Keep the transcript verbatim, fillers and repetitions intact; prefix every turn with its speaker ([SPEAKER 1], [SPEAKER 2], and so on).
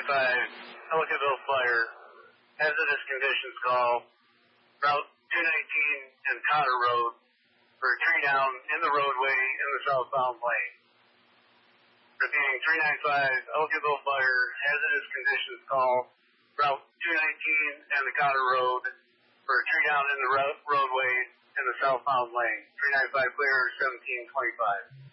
[SPEAKER 1] ninety-five, Ellicottville Fire, hazardous conditions call, Route two nineteen and Cotter Road for a tree down in the roadway in the southbound lane. Repeating, three ninety-five, Ellicottville Fire, hazardous conditions call, Route two nineteen and the Cotter Road for a tree down in the ro- roadway in the southbound lane. three ninety-five clear, seventeen twenty-five.